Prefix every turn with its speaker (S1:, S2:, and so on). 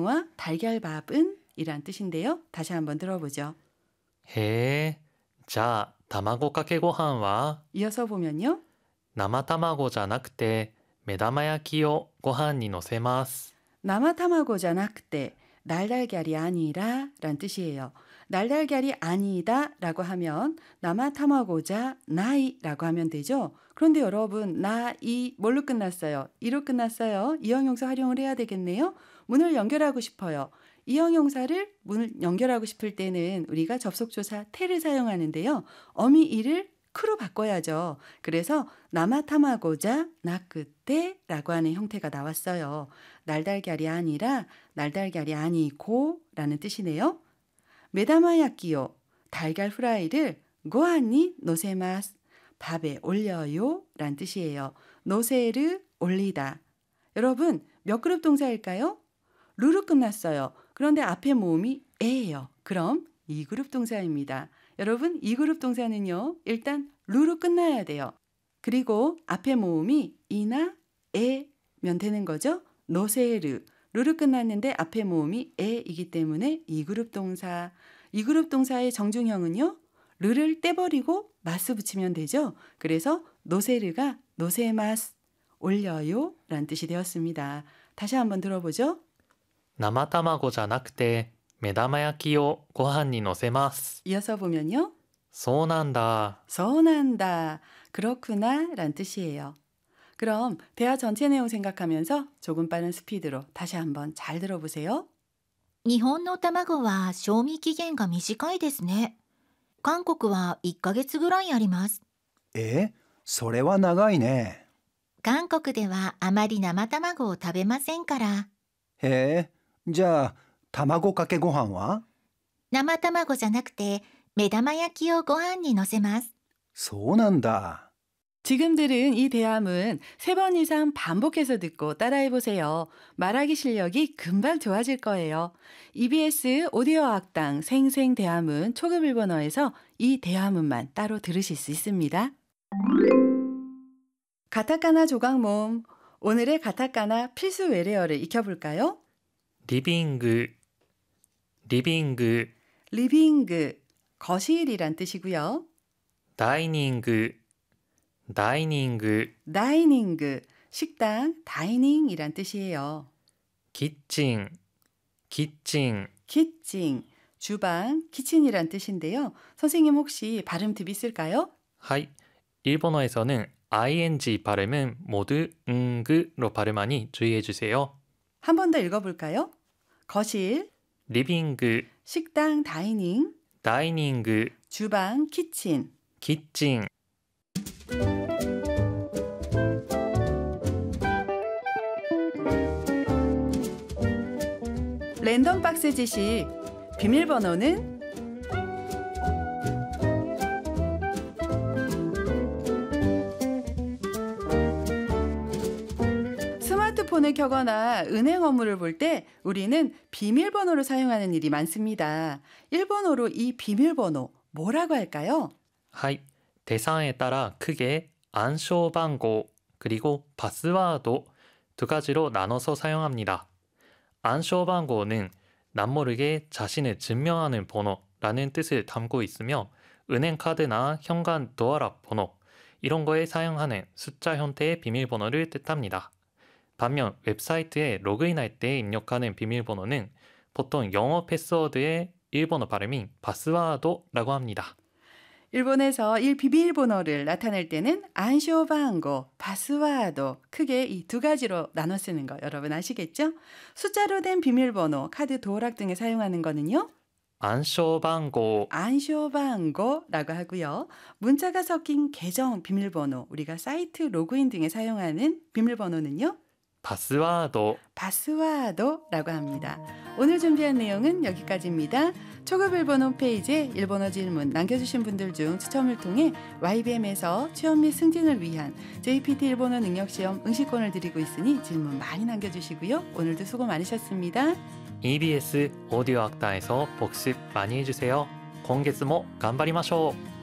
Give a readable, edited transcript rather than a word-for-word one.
S1: 고항와 달걀밥은 이란 뜻인데요. 다시 한번 들어보죠.
S2: へえ、じゃあ卵かけご飯は
S1: 이어서 보면요.
S2: 生卵じゃなくて目玉焼きをご飯にのせます。
S1: 나마타마고자나크때 날달걀이 아니라 란 뜻이에요. 날달걀이 아니다 라고 하면 나마타마고자 나이 라고 하면 되죠. 그런데 여러분 나이 뭘로 끝났어요? 이로 끝났어요. 이형용사 활용을 해야 되겠네요. 문을 연결하고 싶어요. 이형용사를 문을 연결하고 싶을 때는 우리가 접속조사 테를 사용하는데요. 어미 이를 크로 바꿔야죠. 그래서 나마타마고자 나크때 라고 하는 형태가 나왔어요. 날달걀이 아니라 날달걀이 아니고 라는 뜻이네요. 메다마야끼요. 달걀 후라이를 고안니 노세마스. 밥에 올려요 란 뜻이에요. 노세르 올리다. 여러분 몇 그룹 동사일까요? 루로 끝났어요. 그런데 앞에 모음이 에예요. 그럼 2그룹 동사입니다. 여러분 2그룹 동사는요. 일단 루로 끝나야 돼요. 그리고 앞에 모음이 이나 에면 되는 거죠. 노세르. 루로 끝났는데 앞에 모음이 에이기 때문에 2그룹 동사. 2그룹 동사의 정중형은요. 르를 떼버리고 마스 붙이면 되죠. 그래서 노세르가 노세마스 올려요 라는 뜻이 되었습니다. 다시 한번 들어보죠.
S2: 生卵じゃなくて目玉焼きをご飯にのせます。
S1: 이어서 보면요.
S2: そうなんだ。
S1: 서운한다. 그렇구나 란 뜻이에요. 그럼 대화 전체 내용 생각하면서 조금 빠른 스피드로 다시 한번 잘 들어보세요.
S3: 日本の卵は賞味期限が短いですね。韓国は1ヶ月ぐらいあります。
S4: それは長いね。
S3: 韓国ではあまり生卵を食べませんから。
S4: へえ、じゃあ卵かけご飯は？
S3: 生卵じゃなくて目玉焼きをご飯にのせます。
S4: そうなんだ。
S1: 지금 들은 이 대화문 3번 이상 반복해서 듣고 따라해보세요. 말하기 실력이 금방 좋아질 거예요. EBS 오디오 학당 생생대화문 초급 일본어에서 이 대화문만 따로 들으실 수 있습니다. 가타카나 조각 모음. 오늘의 가타카나 필수 외래어를 익혀볼까요?
S2: リビング、リビング、
S1: 리빙그, 거실이란 뜻이고요.
S2: ダイニング、ダイニング、
S1: 다이닝그, 식당, 다이닝이란 뜻이에요.
S2: キッチン、キッチン、
S1: 키칭, 주방, 키친이란 뜻인데요. 선생님 혹시 발음 팁 있을까요?
S2: はい。 일본어에서는 ing 발음은 모두 응그로 발음하니 주의해주세요.
S1: 한 번 더 읽어볼까요? 거실,
S2: リビング、
S1: 식당, 다이닝,
S2: ダイニング、
S1: 주방, 키친.
S2: キッチン。
S1: 랜덤 박스 지식. 비밀번호는 스마트폰을 켜거나 은행 업무를 볼 때 우리는 비밀번호를 사용하는 일이 많습니다. 일본어로 이 비밀번호 뭐라고 할까요?
S2: はい。手算에 따라 크게暗証番号 그리고 파스워드 두 가지로 나눠서 사용합니다.暗証番号는 남모르게 자신을 증명하는 번호라는 뜻을 담고 있으며 은행 카드나 현관 도어락 번호 이런 거에 사용하는 숫자 형태의 비밀번호를 뜻합니다. 반면 웹사이트에 로그인할 때 입력하는 비밀번호는 보통 영어 패스워드의 일본어 발음인 파스워드라고 합니다.
S1: 일본에서 이 비밀번호를 나타낼 때는 안쇼방고, 파스와드 크게 이 두 가지로 나눠 쓰는 거 여러분 아시겠죠? 숫자로 된 비밀번호, 카드 도어락 등에 사용하는 거는요?
S2: 暗証番号
S1: 안쇼방고라고 하고요. 문자가 섞인 계정 비밀번호, 우리가 사이트 로그인 등에 사용하는 비밀번호는요?
S2: パスワード
S1: 파스와드라고 합니다. 오늘 준비한 내용은 여기까지입니다. 초급 일본 홈페이지에 일본어 질문 남겨주신 분들 중 추첨을 통해 YBM에서 취업 및 승진을 위한 JPT 일본어 능력시험 응시권을 드리고 있으니 질문 많이 남겨주시고요. 오늘도 수고 많으셨습니다.
S2: EBS 오디오 학당에서 복습 많이 해주세요. 今月も頑張りましょう。